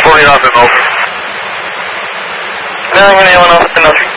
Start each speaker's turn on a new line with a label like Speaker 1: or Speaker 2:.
Speaker 1: 40 off and over.
Speaker 2: 9 anyone off at the north.